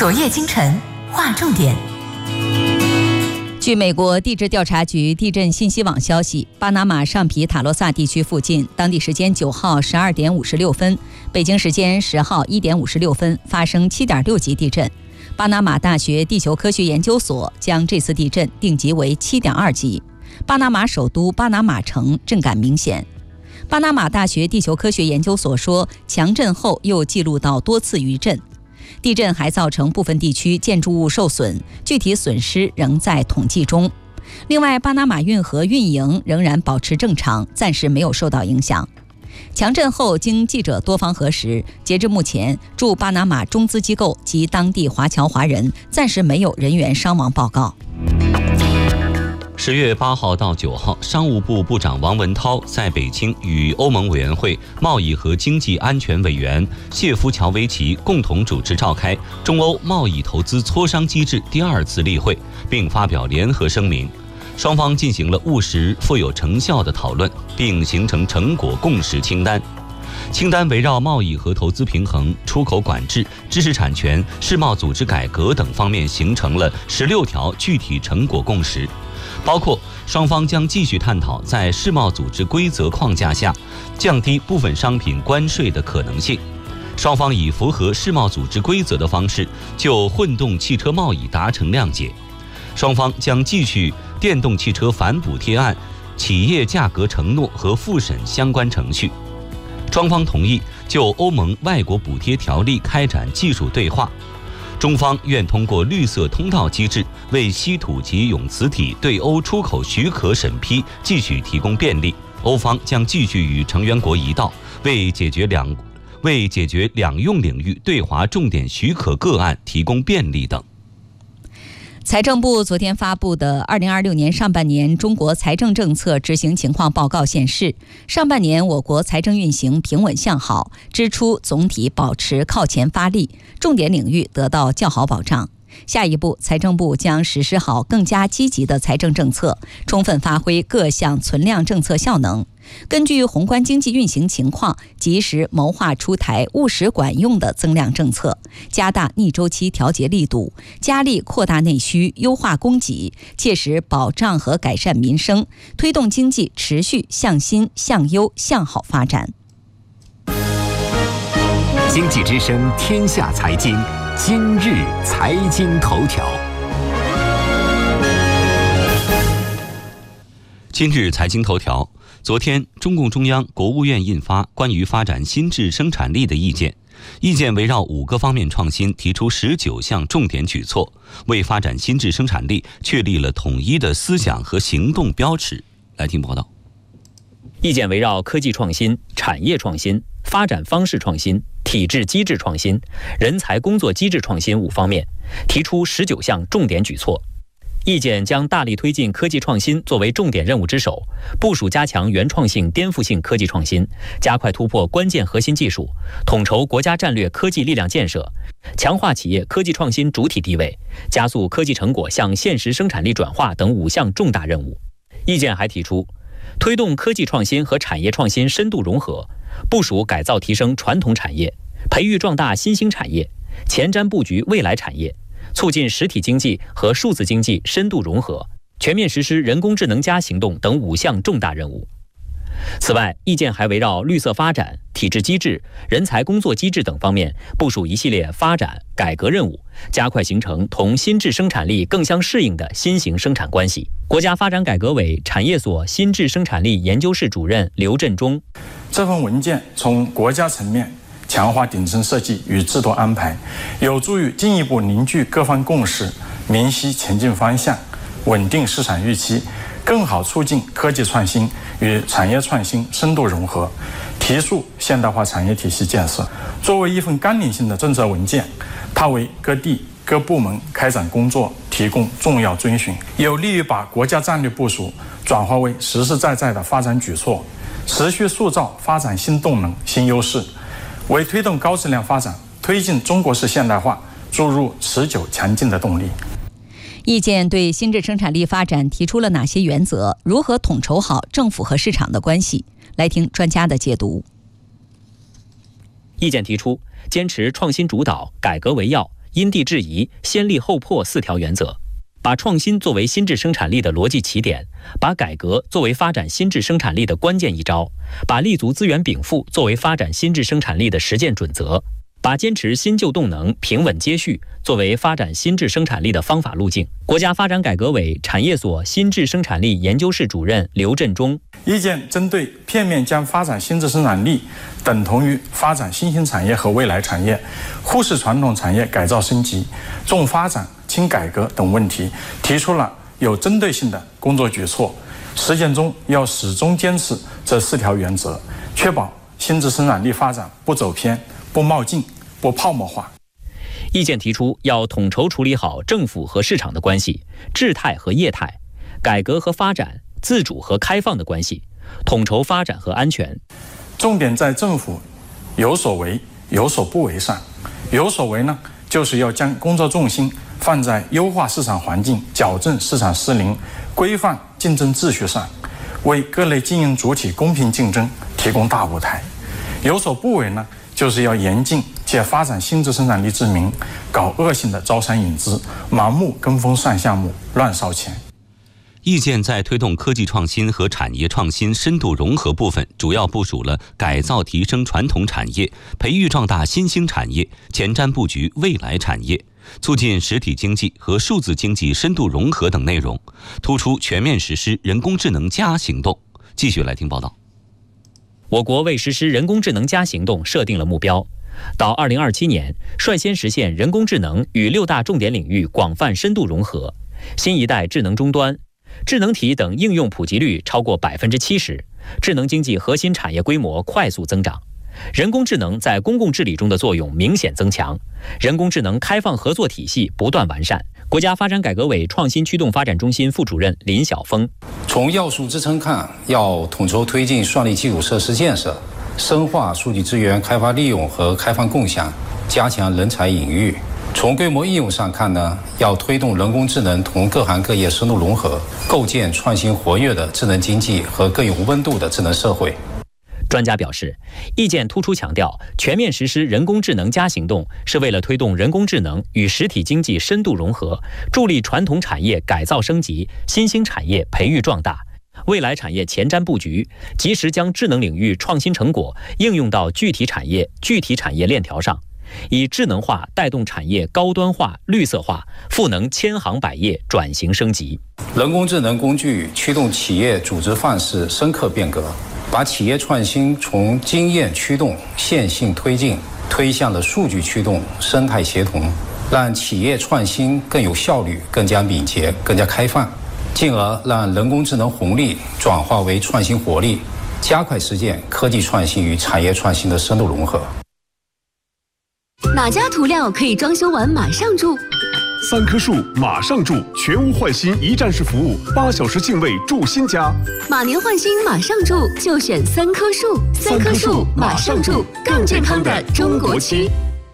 昨夜今晨划重点。据美国地质调查局地震信息网消息，巴拿马上皮塔洛萨地区附近，当地时间9号12点56分，北京时间10号1点56分发生7.6级地震。巴拿马大学地球科学研究所将这次地震定级为7.2级。巴拿马首都巴拿马城震感明显。巴拿马大学地球科学研究所说，强震后又记录到多次余震。地震还造成部分地区建筑物受损，具体损失仍在统计中。另外，巴拿马运河运营仍然保持正常，暂时没有受到影响。强震后，经记者多方核实，截至目前，驻巴拿马中资机构及当地华侨华人暂时没有人员伤亡报告。 10月8号到9号，商务部部长王文涛在北京与欧盟委员会贸易和经济安全委员谢夫乔维奇共同主持召开中欧贸易投资磋商机制第2次例会，并发表联合声明。双方进行了务实、富有成效的讨论，并形成成果共识清单。清单围绕贸易和投资平衡、出口管制、知识产权、世贸组织改革等方面形成了16条具体成果共识。包括双方将继续探讨在世贸组织规则框架下降低部分商品关税的可能性。双方以符合世贸组织规则的方式就混动汽车贸易达成谅解。双方将继续电动汽车反补贴案企业价格承诺和复审相关程序。双方同意就欧盟外国补贴条例开展技术对话。中方愿通过绿色通道机制，为稀土及永磁体对欧出口许可审批继续提供便利。欧方将继续与成员国一道，为解决两用领域对华重点许可个案提供便利等。 财政部昨天发布的2026年上半年中国财政政策执行情况报告显示，上半年我国财政运行平稳向好，支出总体保持靠前发力，重点领域得到较好保障。下一步，财政部将实施好更加积极的财政政策，充分发挥各项存量政策效能，根据宏观经济运行情况，及时谋划出台务实管用的增量政策，加大逆周期调节力度，加力扩大内需，优化供给，切实保障和改善民生，推动经济持续向新、向优、向好发展。 经济之声天下财经，今日财经头条。 今日财经头条，昨天中共中央、国务院印发关于发展新质生产力的意见，意见围绕5个方面创新提出19项重点举措，为发展新质生产力确立了统一的思想和行动标尺。来听报道。 意见围绕科技创新、产业创新、发展方式创新、体制机制创新、人才工作机制创新5方面，提出19项重点举措。意见将大力推进科技创新作为重点任务之首，部署加强原创性、颠覆性科技创新，加快突破关键核心技术，统筹国家战略科技力量建设，强化企业科技创新主体地位，加速科技成果向现实生产力转化等5项重大任务。意见还提出，推动科技创新和产业创新深度融合，部署改造提升传统产业，培育壮大新兴产业，前瞻布局未来产业，促进实体经济和数字经济深度融合，全面实施人工智能加行动等5项重大任务。此外，意见还围绕绿色发展、体制机制、人才工作机制等方面部署一系列发展改革任务，加快形成同新质生产力更相适应的新型生产关系。国家发展改革委产业所新质生产力研究室主任刘振中， 这份文件从国家层面强化顶层设计与制度安排，有助于进一步凝聚各方共识，明晰前进方向，稳定市场预期，更好促进科技创新与产业创新深度融合，提速现代化产业体系建设。作为一份纲领性的政策文件，它为各地各部门开展工作提供重要遵循，有利于把国家战略部署转化为实实在在的发展举措，持续塑造发展新动能、新优势，为推动高质量发展、推进中国式现代化注入持久强劲的动力。 意见对新质生产力发展提出了哪些原则？如何统筹好政府和市场的关系？来听专家的解读。 意见提出，坚持创新主导、改革为要， 因地制宜、先立后破4条原则，把创新作为新质生产力的逻辑起点，把改革作为发展新质生产力的关键一招，把立足资源禀赋作为发展新质生产力的实践准则，把坚持新旧动能、平稳接续作为发展新质生产力的方法路径。国家发展改革委产业所新质生产力研究室主任刘振中意见针对片面将发展新质生产力等同于发展新兴产业和未来产业，忽视传统产业改造升级、重发展轻改革等问题，提出了有针对性的工作举措。实践中要始终坚持这4条原则，确保新质生产力发展不走偏、不冒进、不泡沫化。 意见提出要统筹处理好政府和市场的关系、质态和业态、改革和发展、自主和开放的关系，统筹发展和安全。 重点在政府有所为、有所不为上。有所为呢，就是要将工作重心放在优化市场环境、矫正市场失灵、规范竞争秩序上，为各类经营主体公平竞争提供大舞台。有所不为呢，就是要严禁借发展新质生产力之名，搞恶性的招商引资，盲目跟风上项目，乱烧钱。 意见在推动科技创新和产业创新深度融合部分，主要部署了改造提升传统产业、培育壮大新兴产业、前瞻布局未来产业、促进实体经济和数字经济深度融合等内容，突出全面实施人工智能+行动。继续来听报道。 我国为实施人工智能+行动设定了目标，到2027年率先实现人工智能与6大重点领域广泛深度融合，新一代智能终端、智能体等应用普及率超过70%，智能经济核心产业规模快速增长，人工智能在公共治理中的作用明显增强，人工智能开放合作体系不断完善。国家发展改革委创新驱动发展中心副主任林晓峰： 从要素支撑看，要统筹推进算力基础设施建设，深化数据资源开发利用和开放共享，加强人才引育。从规模应用上看呢，要推动人工智能同各行各业深度融合，构建创新活跃的智能经济和更有温度的智能社会。 专家表示，意见突出强调，全面实施人工智能+行动是为了推动人工智能与实体经济深度融合，助力传统产业改造升级、新兴产业培育壮大、未来产业前瞻布局，及时将智能领域创新成果应用到具体产业链条上，以智能化带动产业高端化、绿色化，赋能千行百业转型升级。 人工智能工具驱动企业组织范式深刻变革，把企业创新从经验驱动、线性推进，推向了数据驱动、生态协同，让企业创新更有效率、更加敏捷、更加开放，进而让人工智能红利转化为创新活力，加快实践科技创新与产业创新的深度融合。 哪家涂料可以装修完马上住 ？3棵树马上住，全屋换新一站式服务，8小时净位住新家。 马年换新马上住，就选3棵树。3棵树马上住，更健康的中国区。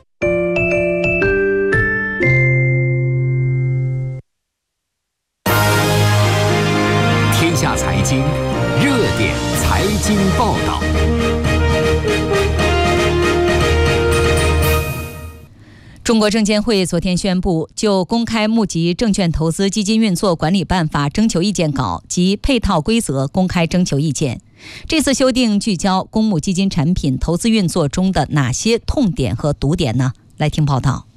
天下财经热点财经报道。 中国证监会昨天宣布，就公开募集证券投资基金运作管理办法征求意见稿及配套规则公开征求意见。这次修订聚焦公募基金产品投资运作中的哪些痛点和堵点呢？来听报道。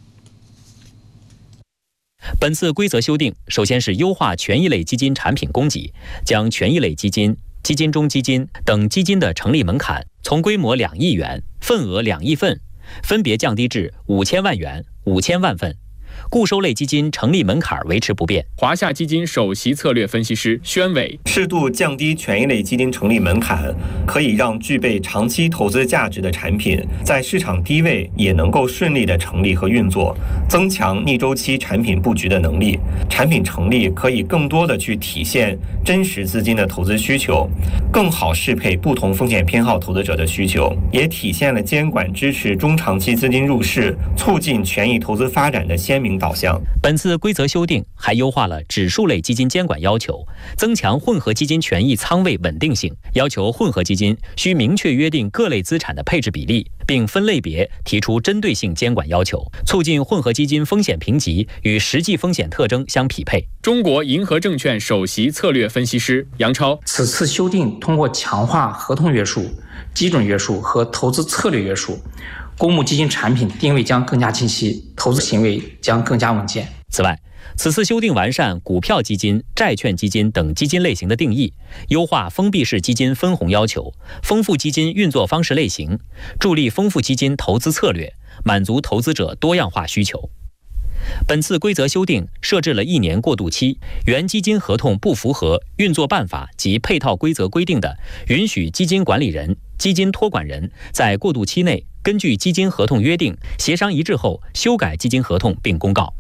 本次规则修订，首先是优化权益类基金产品供给，将权益类基金、基金中基金等基金的成立门槛从规模2亿元、份额2亿份分别降低至5000万元、5000万份。固收类基金成立门槛维持不变。 华夏基金首席策略分析师宣伟： 适度降低权益类基金成立门槛，可以让具备长期投资价值的产品在市场低位也能够顺利的成立和运作，增强逆周期产品布局的能力。产品成立可以更多的去体现真实资金的投资需求，更好适配不同风险偏好投资者的需求，也体现了监管支持中长期资金入市、促进权益投资发展的鲜开明导向。 本次规则修订还优化了指数类基金监管要求，增强混合基金权益仓位稳定性，要求混合基金需明确约定各类资产的配置比例，并分类别提出针对性监管要求，促进混合基金风险评级与实际风险特征相匹配。 中国银河证券首席策略分析师杨超， 此次修订通过强化合同约束、基准约束和投资策略约束，公募基金产品定位将更加清晰，投资行为将更加稳健。 此外，此次修订完善股票基金、债券基金等基金类型的定义，优化封闭式基金分红要求，丰富基金运作方式类型，助力丰富基金投资策略，满足投资者多样化需求。本次规则修订设置了1年过渡期，原基金合同不符合运作办法及配套规则规定的，允许基金管理人、基金托管人在过渡期内根据基金合同约定协商一致后修改基金合同并公告。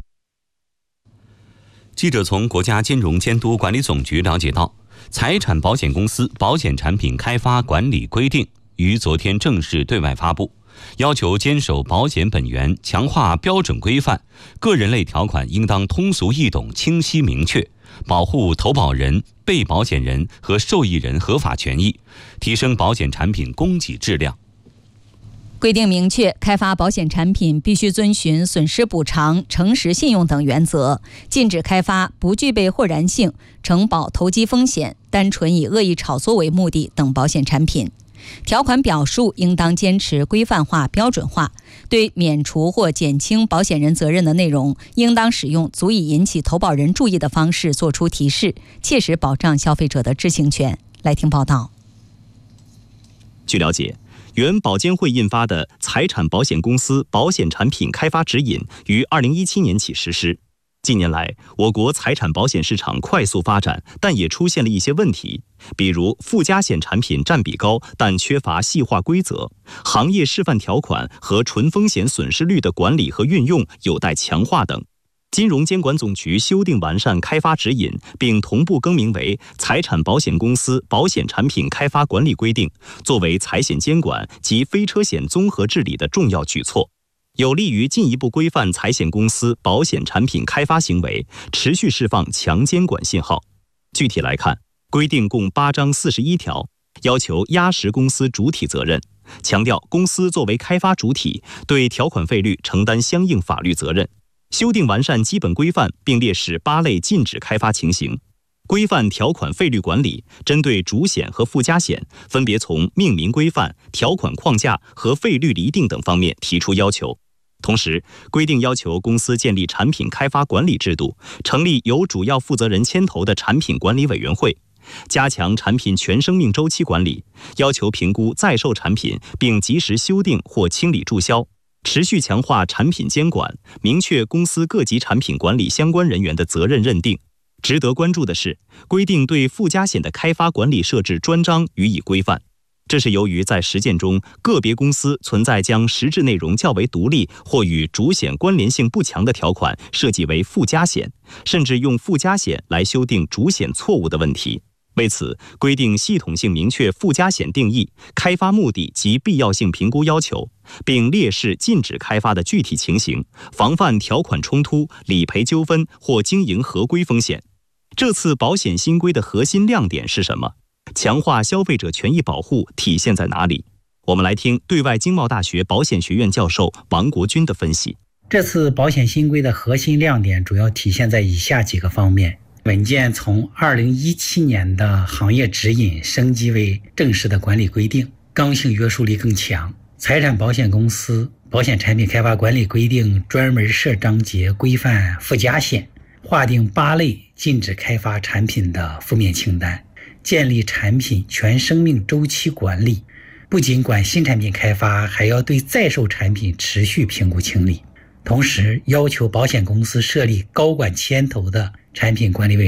记者从国家金融监督管理总局了解到，财产保险公司保险产品开发管理规定于昨天正式对外发布，要求坚守保险本源，强化标准规范，个人类条款应当通俗易懂、清晰明确，保护投保人、被保险人和受益人合法权益，提升保险产品供给质量。 规定明确，开发保险产品必须遵循损失补偿、诚实信用等原则，禁止开发不具备豁然性、承保投机风险、单纯以恶意炒作为目的等保险产品。条款表述应当坚持规范化、标准化，对免除或减轻保险人责任的内容，应当使用足以引起投保人注意的方式作出提示，切实保障消费者的知情权。来听报道。 据了解，原保监会印发的《财产保险公司保险产品开发指引》于2017年起实施。近年来，我国财产保险市场快速发展，但也出现了一些问题，比如附加险产品占比高，但缺乏细化规则；行业示范条款和纯风险损失率的管理和运用有待强化等。金融监管总局修订完善开发指引，并同步更名为《财产保险公司保险产品开发管理规定》，作为财险监管及非车险综合治理的重要举措，有利于进一步规范财险公司保险产品开发行为，持续释放强监管信号。具体来看，规定共8章41条，要求压实公司主体责任，强调公司作为开发主体，对条款费率承担相应法律责任。修订完善基本规范，并列示8类禁止开发情形，规范条款费率管理，针对主险和附加险，分别从命名规范、条款框架和费率厘定等方面提出要求。同时，规定要求公司建立产品开发管理制度，成立由主要负责人牵头的产品管理委员会，加强产品全生命周期管理，要求评估在售产品并及时修订或清理注销。持续强化产品监管，明确公司各级产品管理相关人员的责任认定。值得关注的是，规定对附加险的开发管理设置专章予以规范。这是由于在实践中，个别公司存在将实质内容较为独立或与主险关联性不强的条款设计为附加险，甚至用附加险来修订主险错误的问题。为此，规定系统性明确附加险定义、开发目的及必要性评估要求，并列示禁止开发的具体情形，防范条款冲突、理赔纠纷或经营合规风险。这次保险新规的核心亮点是什么？强化消费者权益保护体现在哪里？我们来听对外经贸大学保险学院教授王国军的分析。 这次保险新规的核心亮点主要体现在以下几个方面。文件从2017年的行业指引升级为正式的管理规定，刚性约束力更强。财产保险公司保险产品开发管理规定专门设章节规范附加险，划定8类禁止开发产品的负面清单，建立产品全生命周期管理，不仅管新产品开发，还要对在售产品持续评估清理。同时要求保险公司设立高管牵头的产品管理委